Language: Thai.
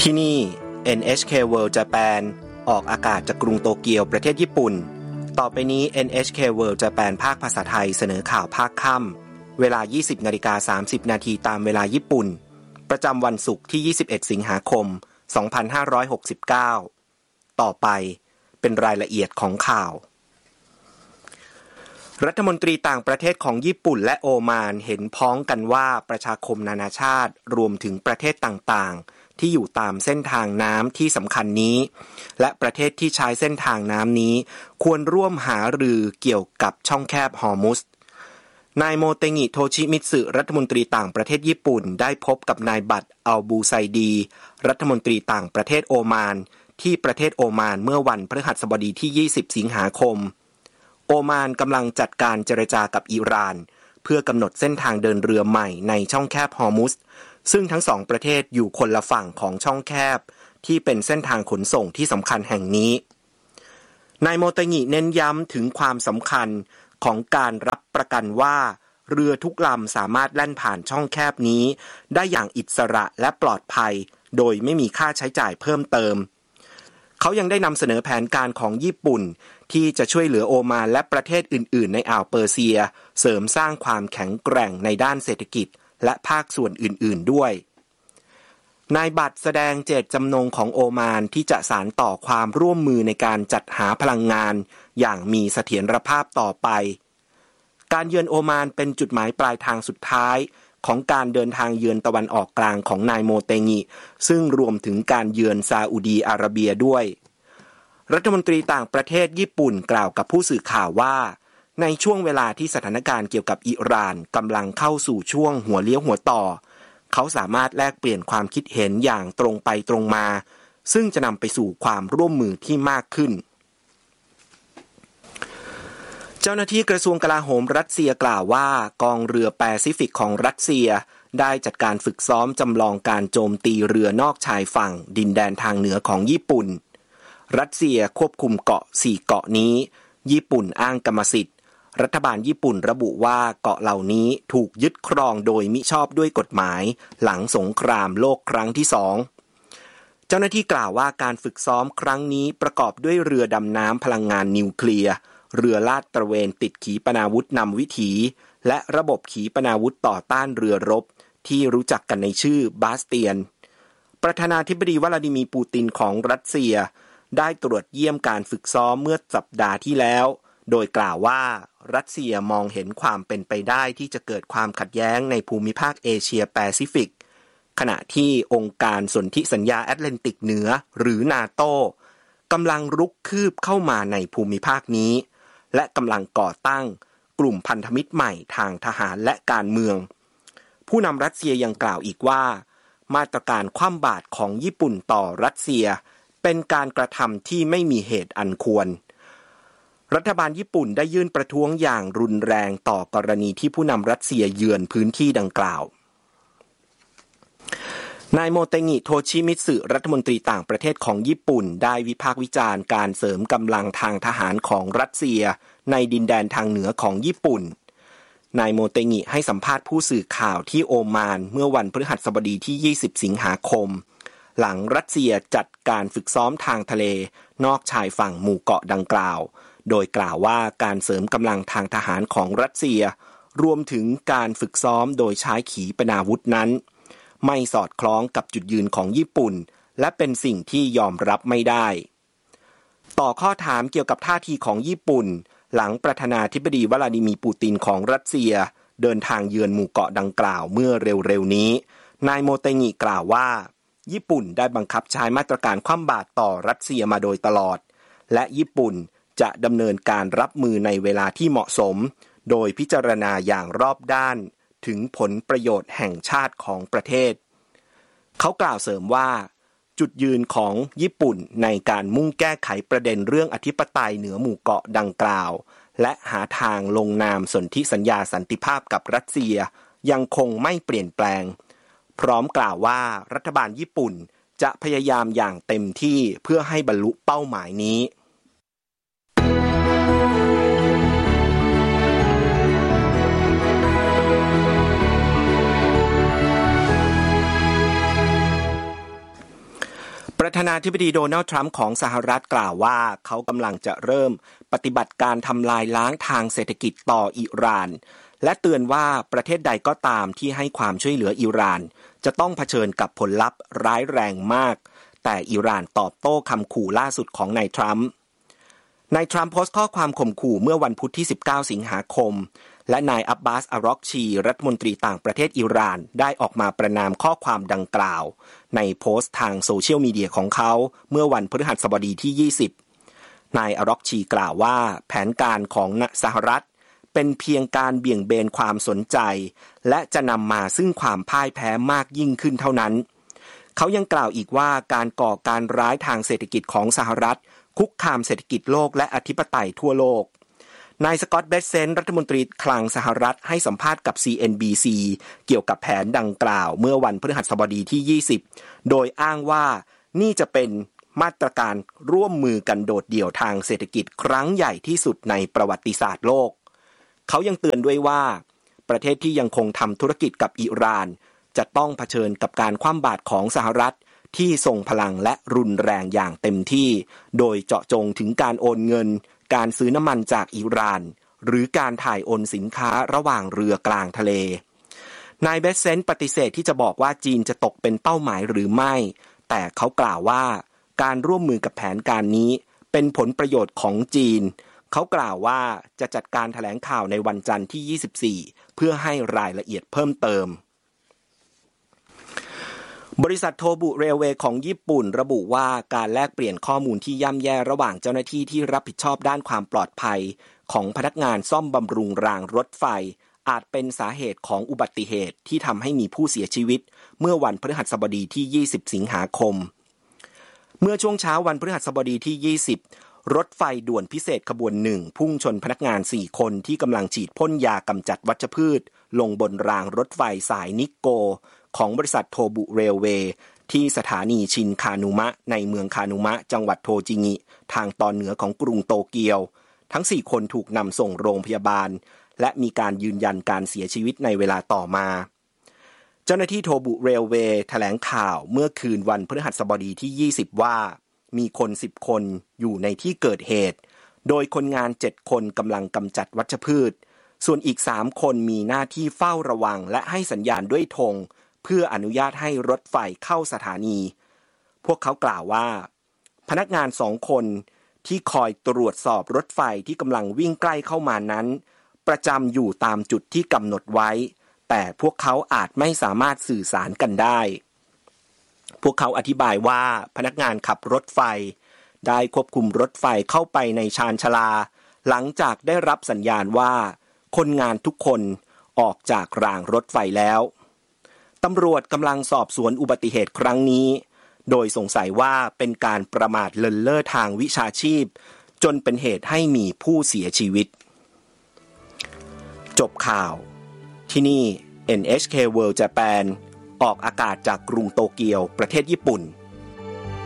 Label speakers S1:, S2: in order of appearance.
S1: ที่นี่ NHK World Japan ออกอากาศจากกรุงโตเกียวประเทศญี่ปุ่นต่อไปนี้ NHK World Japan ภาคภาษาไทยเสนอข่าวภาคค่ำเวลา 20:30 นาทีตามเวลาญี่ปุ่นประจำวันศุกร์ที่ 21 สิงหาคม 2569 ต่อไปเป็นรายละเอียดของข่าวรัฐมนตรีต่างประเทศของญี่ปุ่นและโอมานเห็นพ้องกันว่าประชาคมนานาชาติรวมถึงประเทศต่างๆที่อยู่ตามเส้นทางน้ำที่สำคัญนี้และประเทศที่ใช้เส้นทางน้ำนี้ควรร่วมหารือเกี่ยวกับช่องแคบฮอร์มุซนายโมเตงิโทชิมิตสึรัฐมนตรีต่างประเทศญี่ปุ่นได้พบกับนายบัตอัลบูไซดีรัฐมนตรีต่างประเทศโอมานที่ประเทศโอมานเมื่อวันพฤหัสบดีที่ 20 สิงหาคมโอมานกำลังจัดการเจรจากับอิหร่านเพื่อกำหนดเส้นทางเดินเรือใหม่ในช่องแคบฮอร์มุซซึ่งทั้งสองประเทศอยู่คนละฝั่งของช่องแคบที่เป็นเส้นทางขนส่งที่สำคัญแห่งนี้นายโมเตงิเน้นย้ำถึงความสำคัญของการรับประกันว่าเรือทุกลำสามารถแล่นผ่านช่องแคบนี้ได้อย่างอิสระและปลอดภัยโดยไม่มีค่าใช้จ่ายเพิ่มเติมเขายังได้นำเสนอแผนการของญี่ปุ่นที่จะช่วยเหลือโอมานและประเทศอื่นๆในอ่าวเปอร์เซียเสริมสร้างความแข็งแกร่งในด้านเศรษฐกิจและภาคส่วนอื่นๆด้วยนายบัตรแสดงเจตจำนงของโอมานที่จะสานต่อความร่วมมือในการจัดหาพลังงานอย่างมีเสถียรภาพต่อไปการเยือนโอมานเป็นจุดหมายปลายทางสุดท้ายของการเดินทางเยือนตะวันออกกลางของนายโมเตงิซึ่งรวมถึงการเยือนซาอุดีอาระเบียด้วยรัฐมนตรีต่างประเทศญี่ปุ่นกล่าวกับผู้สื่อข่าวว่าในช่วงเวลาที่สถานการณ์เกี่ยวกับอิหร่านกำลังเข้าสู่ช่วงหัวเลี้ยวหัวต่อเขาสามารถแลกเปลี่ยนความคิดเห็นอย่างตรงไปตรงมาซึ่งจะนำไปสู่ความร่วมมือที่มากขึ้นเจ้าหน้าที่กระทรวงกลาโหมรัสเซียกล่าวว่ากองเรือแปซิฟิกของรัสเซียได้จัดการฝึกซ้อมจำลองการโจมตีเรือนอกชายฝั่งดินแดนทางเหนือของญี่ปุ่นรัสเซียควบคุมเกาะ4เกาะนี้ญี่ปุ่นอ้างกรรมสิทธิ์รัฐบาลญี่ปุ่นระบุว่าเกาะเหล่านี้ถูกยึดครองโดยมิชอบด้วยกฎหมายหลังสงครามโลกครั้งที่2เจ้าหน้าที่กล่าวว่าการฝึกซ้อมครั้งนี้ประกอบด้วยเรือดำน้ำพลังงานนิวเคลียร์เรือลาดตระเวนติดขีปนาวุธนำวิถีและระบบขีปนาวุธต่อต้านเรือรบที่รู้จักกันในชื่อบาสเตียนประธานาธิบดีวลาดิมีร์ปูตินของรัสเซียได้ตรวจเยี่ยมการฝึกซ้อมเมื่อสัปดาห์ที่แล้วโดยกล่าวว่ารัสเซียมองเห็นความเป็นไปได้ที่จะเกิดความขัดแย้งในภูมิภาคเอเชียแปซิฟิกขณะที่องค์การสนธิสัญญาแอตแลนติกเหนือหรือนาโต้กำลังรุกคืบเข้ามาในภูมิภาคนี้และกำลังก่อตั้งกลุ่มพันธมิตรใหม่ทางทหารและการเมืองผู้นำรัสเซียยังกล่าวอีกว่ามาตรการคว่ำบาตรของญี่ปุ่นต่อรัสเซียเป็นการกระทำที่ไม่มีเหตุอันควรรัฐบาลญี่ปุ่นได้ยื่นประท้วงอย่างรุนแรงต่อกรณีที่ผู้นำรัสเซียเยือนพื้นที่ดังกล่าวนายโมเตงิโทชิมิตสึรัฐมนตรีต่างประเทศของญี่ปุ่นได้วิพากษ์วิจารณ์การเสริมกำลังทางทหารของรัสเซียในดินแดนทางเหนือของญี่ปุ่นนายโมเตงิให้สัมภาษณ์ผู้สื่อข่าวที่โอมานเมื่อวันพฤหัสบดีที่ 20 สิงหาคมหลังรัสเซียจัดการฝึกซ้อมทางทะเลนอกชายฝั่งหมู่เกาะดังกล่าวโดยกล่าวว่าการเสริมกำลังทางทหารของรัสเซียรวมถึงการฝึกซ้อมโดยใช้ขีปนาวุธนั้นไม่สอดคล้องกับจุดยืนของญี่ปุ่นและเป็นสิ่งที่ยอมรับไม่ได้ต่อข้อถามเกี่ยวกับท่าทีของญี่ปุ่นหลังประธานาธิบดีวลาดิมีร์ปูตินของรัสเซียเดินทางเยือนหมู่เกาะดังกล่าวเมื่อเร็วๆนี้นายโมเตงิกล่าวว่าญี่ปุ่นได้บังคับใช้มาตรการคว่ำบาตรต่อรัสเซียมาโดยตลอดและญี่ปุ่นจะดำเนินการรับมือในเวลาที่เหมาะสมโดยพิจารณาอย่างรอบด้านถึงผลประโยชน์แห่งชาติของประเทศเขากล่าวเสริมว่าจุดยืนของญี่ปุ่นในการมุ่งแก้ไขประเด็นเรื่องอธิปไตยเหนือหมู่เกาะดังกล่าวและหาทางลงนามสนธิสัญญาสันติภาพกับรัสเซียยังคงไม่เปลี่ยนแปลงพร้อมกล่าวว่ารัฐบาลญี่ปุ่นจะพยายามอย่างเต็มที่เพื่อให้บรรลุเป้าหมายนี้ รธานาธิบดีโดนัลด์ทรัมป์ของสหรัฐกล่าวว่าเขากำลังจะเริ่มปฏิบัติการทำลายล้างทางเศรษฐกิจต่ออิหร่านและเตือนว่าประเทศใดก็ตามที่ให้ความช่วยเหลืออิหร่านจะต้องเผชิญกับผลลัพธ์ร้ายแรงมากแต่อิหร่านตอบโต้คำขู่ล่าสุดของนายทรัมป์โพสต์ข้อความข่มขู่เมื่อวันพุธที่19สิงหาคมและนายอับบาส อารอกชีรัฐมนตรีต่างประเทศอิหร่านได้ออกมาประณามข้อความดังกล่าวในโพสต์ทางโซเชียลมีเดียของเขาเมื่อวันพฤหัสบดีที่20นายอารอกชีกล่าวว่าแผนการของสหรัฐเป็นเพียงการเบี่ยงเบนความสนใจและจะนำมาซึ่งความพ่ายแพ้มากยิ่งขึ้นเท่านั้นเขายังกล่าวอีกว่าการก่อการร้ายทางเศรษฐกิจของสหรัฐคุกคามเศรษฐกิจโลกและอธิปไตยทั่วโลกนายสกอตต์ เบสเซนต์รัฐมนตรีคลังสหรัฐให้สัมภาษณ์กับ CNBC เกี่ยวกับแผนดังกล่าวเมื่อวันพฤหัสบดีที่20โดยอ้างว่านี่จะเป็นมาตรการร่วมมือกันโดดเดี่ยวทางเศรษฐกิจครั้งใหญ่ที่สุดในประวัติศาสตร์โลกเขายังเตือนด้วยว่าประเทศที่ยังคงทำธุรกิจกับอิหร่านจะต้องเผชิญกับการคว่ำบาตรของสหรัฐที่ทรงพลังและรุนแรงอย่างเต็มที่โดยเจาะจงถึงการโอนเงินการซื้อน้ำมันจากอิหร่านหรือการถ่ายโอนสินค้าระหว่างเรือกลางทะเลนายเบสเซนต์ปฏิเสธที่จะบอกว่าจีนจะตกเป็นเป้าหมายหรือไม่แต่เขากล่าวว่าการร่วมมือกับแผนการนี้เป็นผลประโยชน์ของจีนเขากล่าวว่าจะจัดการแถลงข่าวในวันจันทร์ที่24เพื่อให้รายละเอียดเพิ่มเติมบริษัทโทบุเรลเวย์ของญี่ปุ่นระบุว่าการแลกเปลี่ยนข้อมูลที่ย่ำแย่ระหว่างเจ้าหน้าที่ที่รับผิดชอบด้านความปลอดภัยของพนักงานซ่อมบำรุงรางรถไฟอาจเป็นสาเหตุของอุบัติเหตุที่ทำให้มีผู้เสียชีวิตเมื่อวันพฤหัสบดีที่20สิงหาคมเมื่อช่วงเช้าวันพฤหัสบดีที่20รถไฟด่วนพิเศษขบวน1พุ่งชนพนักงาน4คนที่กำลังฉีดพ่นยากำจัดวัชพืชลงบนรางรถไฟสายนิโกของบริษัทโทบุเรลเวย์ที่สถานีชินคานุมะในเมืองคานุมะจังหวัดโทจิงิทางตอนเหนือของกรุงโตเกียวทั้ง4คนถูกนำส่งโรงพยาบาลและมีการยืนยันการเสียชีวิตในเวลาต่อมาเจ้าหน้าที่โทบุเรลเวย์แถลงข่าวเมื่อคืนวันพฤหัสบดีที่20ว่ามีคน10คนอยู่ในที่เกิดเหตุโดยคนงาน7คนกำลังกำจัดวัชพืชส่วนอีก3คนมีหน้าที่เฝ้าระวังและให้สัญญาณด้วยธงเพื่ออนุญาตให้รถไฟเข้าสถานีพวกเขากล่าวว่าพนักงาน2คนที่คอยตรวจสอบรถไฟที่กำลังวิ่งใกล้เข้ามานั้นประจำอยู่ตามจุดที่กำหนดไว้แต่พวกเขาอาจไม่สามารถสื่อสารกันได้พวกเขาอธิบายว่าพนักงานขับรถไฟได้ควบคุมรถไฟเข้าไปในชานชาลาหลังจากได้รับสัญญาณว่าคนงานทุกคนออกจากรางรถไฟแล้วตำรวจกำลังสอบสวนอุบัติเหตุครั้งนี้โดยสงสัยว่าเป็นการประมาทเลินเล่อทางวิชาชีพจนเป็นเหตุให้มีผู้เสียชีวิตจบข่าวที่นี่ NHK World Japan ออกอากาศจากกรุงโตเกียวประเทศญี่ปุ่น